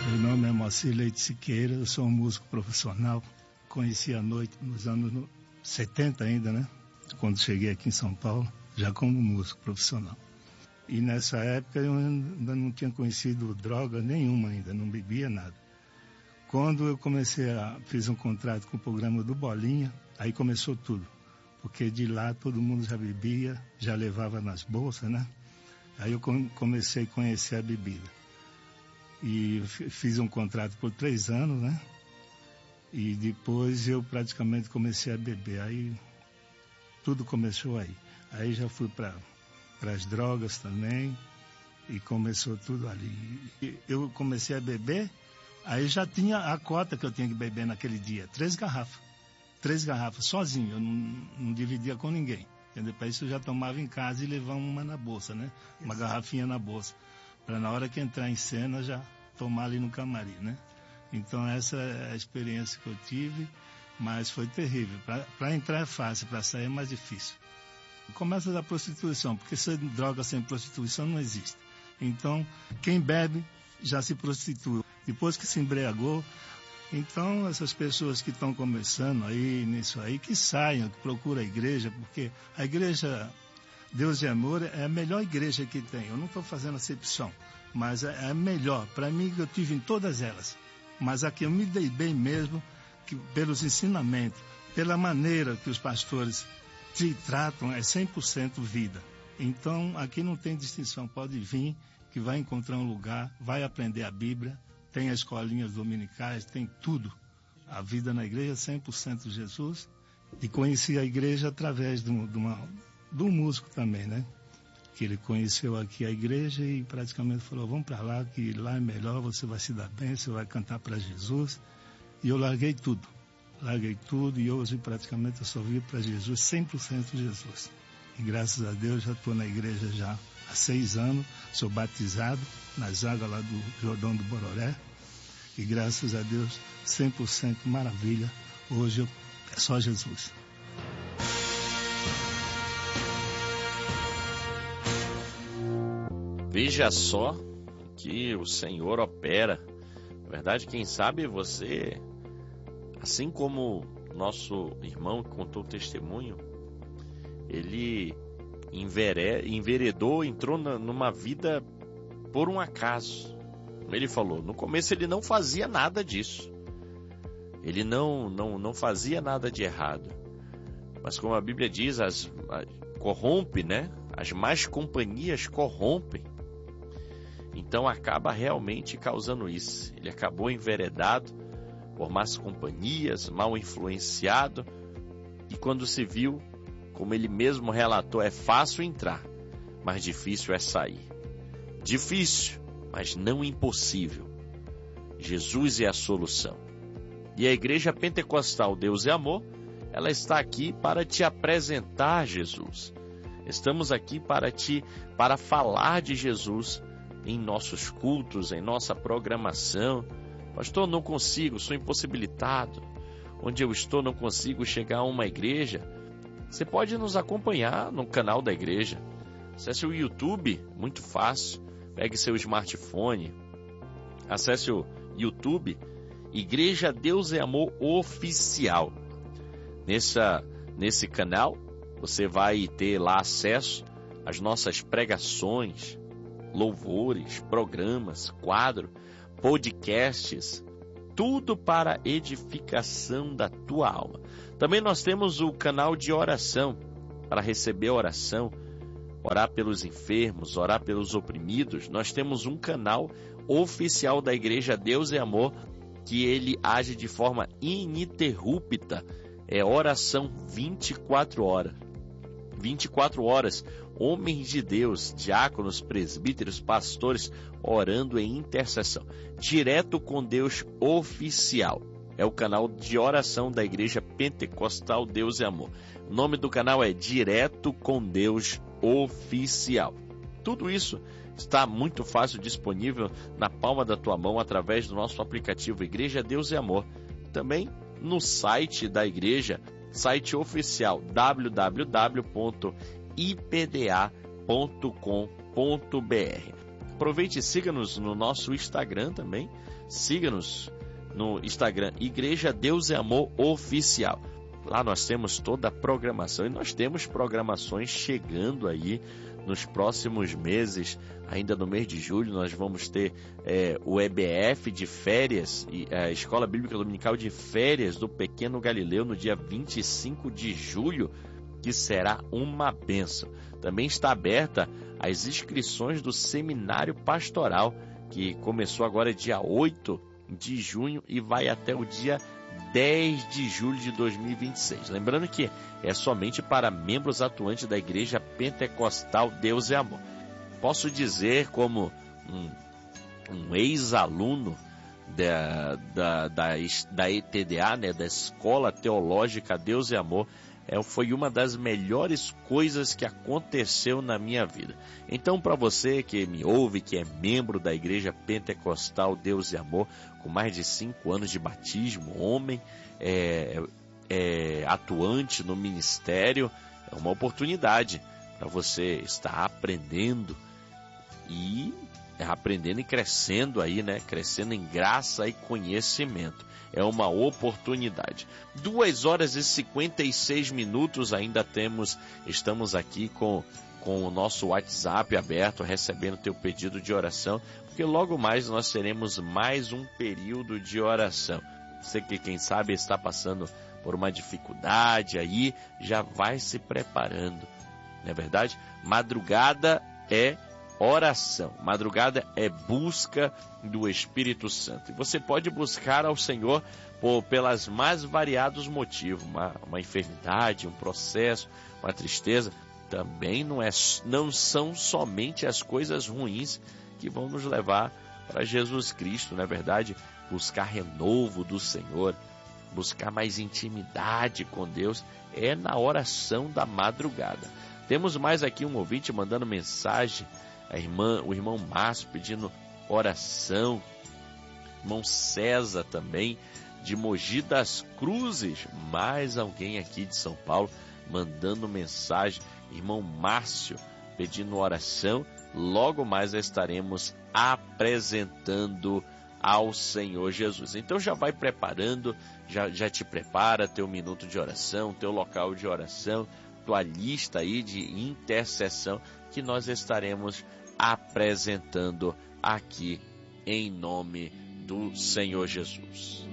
Meu nome é Moacir Leite Siqueira, eu sou um músico profissional. Conheci a noite nos anos 70 ainda, né? Quando cheguei aqui em São Paulo, já como músico profissional. E nessa época eu ainda não tinha conhecido droga nenhuma ainda, não bebia nada. Quando eu fiz um contrato com o programa do Bolinha, aí começou tudo. Porque de lá todo mundo já bebia, já levava nas bolsas, né? Aí eu comecei a conhecer a bebida. E fiz um contrato por 3 anos, né? E depois eu praticamente comecei a beber. Aí tudo começou aí. Aí já fui para as drogas também e começou tudo ali. E eu comecei a beber, aí já tinha a cota que eu tinha que beber naquele dia. 3 garrafas. 3 garrafas, sozinho, eu não dividia com ninguém. Entendeu? Para isso eu já tomava em casa e levava uma na bolsa, né? Uma garrafinha na bolsa. Para na hora que entrar em cena já tomar ali no camarim, né? Então essa é a experiência que eu tive, mas foi terrível. Para entrar é fácil, para sair é mais difícil. Começa da prostituição, porque droga sem prostituição não existe. Então quem bebe já se prostitui. Depois que se embriagou, então essas pessoas que estão começando aí nisso aí, que saiam, que procuram a igreja, porque a igreja Deus e Amor é a melhor igreja que tem. Eu não estou fazendo acepção, mas é a melhor. Para mim, eu tive em todas elas. Mas aqui eu me dei bem mesmo, que, pelos ensinamentos, pela maneira que os pastores te tratam, é 100% vida. Então, aqui não tem distinção. Pode vir, que vai encontrar um lugar, vai aprender a Bíblia, tem as escolinhas dominicais, tem tudo. A vida na igreja é 100% Jesus. E conheci a igreja através de um músico também, né? Que ele conheceu aqui a igreja e praticamente falou, vamos para lá, que lá é melhor, você vai se dar bem, você vai cantar para Jesus. E eu larguei tudo e hoje praticamente eu só vivo para Jesus, 100% Jesus. E graças a Deus já estou na igreja já há 6 anos, sou batizado nas águas lá do Jordão do Bororé. E graças a Deus, 100% maravilha, hoje é só Jesus. Veja só que o Senhor opera. Na verdade, quem sabe você, assim como nosso irmão que contou o testemunho, ele enveredou, entrou numa vida por um acaso. Como ele falou, no começo ele não fazia nada disso. Ele não fazia nada de errado. Mas como a Bíblia diz, corrompe, né? As más companhias corrompem. Então acaba realmente causando isso. Ele acabou enveredado por más companhias, mal influenciado. E quando se viu, como ele mesmo relatou, é fácil entrar, mas difícil é sair. Difícil, mas não impossível. Jesus é a solução. E a Igreja Pentecostal Deus é Amor, ela está aqui para te apresentar Jesus. Estamos aqui para falar de Jesus em nossos cultos, em nossa programação. Pastor, não consigo, sou impossibilitado. Onde eu estou, não consigo chegar a uma igreja. Você pode nos acompanhar no canal da igreja. Acesse o YouTube, muito fácil. Pegue seu smartphone, acesse o YouTube, Igreja Deus é Amor Oficial. Nesse canal, você vai ter lá acesso às nossas pregações, louvores, programas, quadros, podcasts, tudo para edificação da tua alma. Também nós temos o canal de oração, para receber oração, orar pelos enfermos, orar pelos oprimidos. Nós temos um canal oficial da Igreja Deus é Amor, que ele age de forma ininterrupta. É oração 24 horas. 24 horas, homens de Deus, diáconos, presbíteros, pastores, orando em intercessão. Direto com Deus Oficial. É o canal de oração da Igreja Pentecostal Deus é Amor. O nome do canal é Direto com Deus Oficial. Tudo isso está muito fácil disponível na palma da tua mão através do nosso aplicativo Igreja Deus é Amor. Também no site da igreja, site oficial www.ipda.com.br. aproveite e siga-nos no nosso Instagram também. Siga-nos no Instagram, Igreja Deus e Amor Oficial. Lá nós temos toda a programação, e nós temos programações chegando aí nos próximos meses. Ainda no mês de julho nós vamos ter o EBF de férias, a Escola Bíblica Dominical de férias do Pequeno Galileu, no dia 25 de julho, que será uma bênção. Também está aberta as inscrições do Seminário Pastoral, que começou agora dia 8 de junho e vai até o dia 10 de julho de 2026. Lembrando que é somente para membros atuantes da Igreja Pentecostal Deus e Amor. Posso dizer, como um ex-aluno da ETDA, né, da Escola Teológica Deus e Amor, foi uma das melhores coisas que aconteceu na minha vida. Então, para você que me ouve, que é membro da Igreja Pentecostal Deus e Amor, com mais de 5 anos de batismo, homem, atuante no ministério, é uma oportunidade para você estar aprendendo e crescendo aí, né? Crescendo em graça e conhecimento. É uma oportunidade. 2h56 ainda estamos aqui com o nosso WhatsApp aberto, recebendo teu pedido de oração, porque logo mais nós teremos mais um período de oração. Você que, quem sabe, está passando por uma dificuldade aí, já vai se preparando, não é verdade? Madrugada é oração, madrugada é busca do Espírito Santo. E você pode buscar ao Senhor pelas mais variados motivos, uma enfermidade, um processo, uma tristeza. Também não são somente as coisas ruins que vão nos levar para Jesus Cristo, não é verdade? Buscar renovo do Senhor, buscar mais intimidade com Deus, é na oração da madrugada. Temos mais aqui um ouvinte mandando mensagem, o irmão Márcio pedindo oração, irmão César também, de Mogi das Cruzes, mais alguém aqui de São Paulo mandando mensagem, irmão Márcio pedindo oração. Logo mais estaremos apresentando ao Senhor Jesus. Então já vai preparando, já te prepara teu minuto de oração, teu local de oração, tua lista aí de intercessão, que nós estaremos apresentando aqui em nome do Senhor Jesus.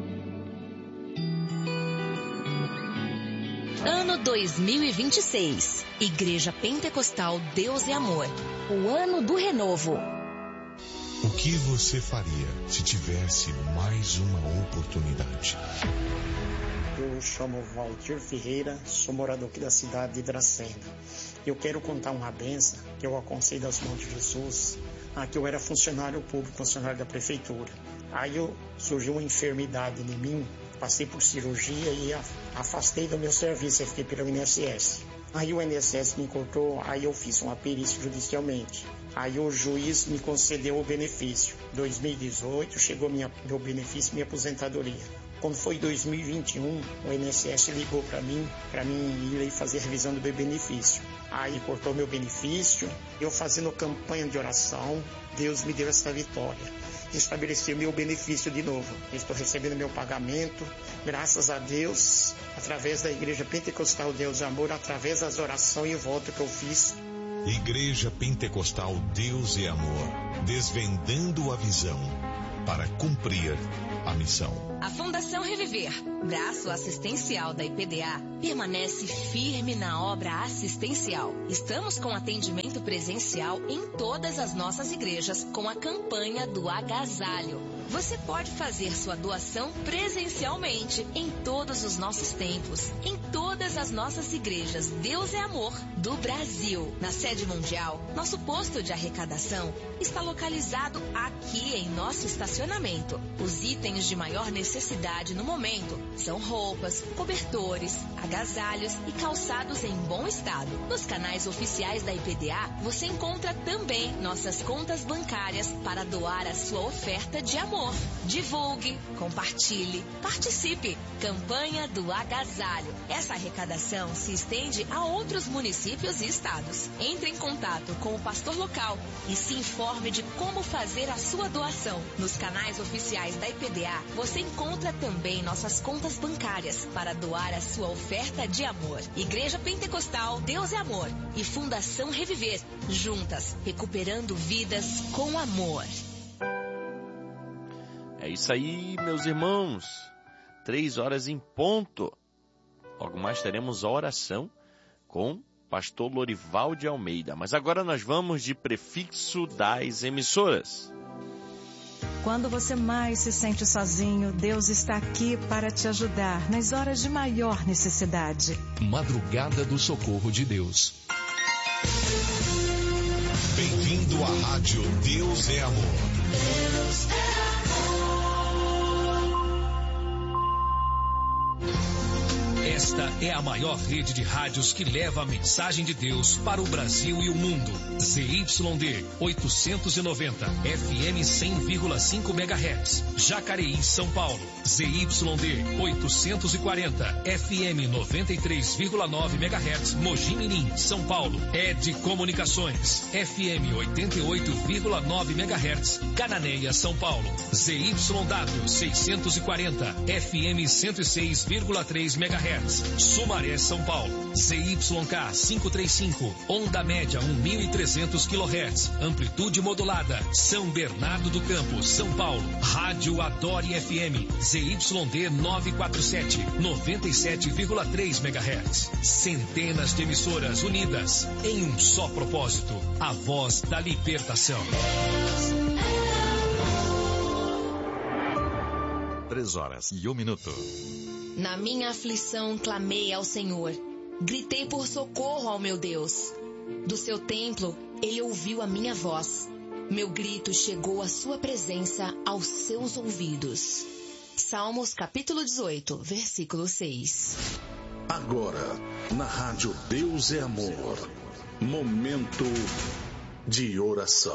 Ano 2026. Igreja Pentecostal Deus e Amor. O ano do renovo. O que você faria se tivesse mais uma oportunidade? Eu chamo Valdir Ferreira, sou morador aqui da cidade de Dracena. Eu quero contar uma benção que eu alcancei das mãos de Jesus. Que eu era funcionário público, funcionário da prefeitura. Aí surgiu uma enfermidade em mim, passei por cirurgia e afastei do meu serviço, eu fiquei pelo INSS. Aí o INSS me cortou, aí eu fiz uma perícia judicialmente. Aí o juiz me concedeu o benefício. 2018 chegou meu benefício, minha aposentadoria. Quando foi 2021, o INSS ligou para mim ir fazer a revisão do meu benefício. Aí cortou meu benefício, eu fazendo campanha de oração, Deus me deu essa vitória. Estabeleceu meu benefício de novo. Estou recebendo meu pagamento, graças a Deus, através da Igreja Pentecostal Deus e Amor, através das orações e votos que eu fiz. Igreja Pentecostal Deus e Amor, desvendando a visão para cumprir a missão. A Fundação Reviver, braço assistencial da IPDA, permanece firme na obra assistencial. Estamos com atendimento presencial em todas as nossas igrejas com a campanha do agasalho. Você pode fazer sua doação presencialmente em todos os nossos templos, em todas as nossas igrejas Deus é Amor do Brasil. Na sede mundial, nosso posto de arrecadação está localizado aqui em nosso estacionamento estacionamento. Os itens de maior necessidade no momento são roupas, cobertores, agasalhos e calçados em bom estado. Nos canais oficiais da IPDA, você encontra também nossas contas bancárias para doar a sua oferta de amor. Divulgue, compartilhe, participe. Campanha do Agasalho. Essa arrecadação se estende a outros municípios e estados. Entre em contato com o pastor local e se informe de como fazer a sua doação. Nos canais oficiais da IPDA, você encontra também nossas contas bancárias para doar a sua oferta de amor. Igreja Pentecostal Deus é Amor e Fundação Reviver, juntas, recuperando vidas com amor. É isso aí, meus irmãos. 3h em ponto. Logo mais teremos a oração com pastor Lorival de Almeida. Mas agora nós vamos de prefixo das emissoras. Quando você mais se sente sozinho, Deus está aqui para te ajudar nas horas de maior necessidade. Madrugada do Socorro de Deus. Bem-vindo à Rádio Deus é Amor. Deus é amor. Esta é a maior rede de rádios que leva a mensagem de Deus para o Brasil e o mundo. ZYD 890, FM 100,5 MHz, Jacareí, São Paulo. ZYD 840, FM 93,9 MHz, Mogi Mirim, São Paulo. ED Comunicações, FM 88,9 MHz, Cananéia, São Paulo. ZYW 640, FM 106,3 MHz. Sumaré, São Paulo. ZYK 535, onda média 1.300 kHz, amplitude modulada. São Bernardo do Campo, São Paulo. Rádio Adore FM, ZYD 947, 97,3 MHz. Centenas de emissoras unidas em um só propósito, a voz da libertação. 3h01. Na minha aflição clamei ao Senhor, gritei por socorro ao meu Deus. Do seu templo ele ouviu a minha voz. Meu grito chegou à sua presença, aos seus ouvidos. Salmos capítulo 18, versículo 6. Agora, na Rádio Deus é Amor, momento de oração.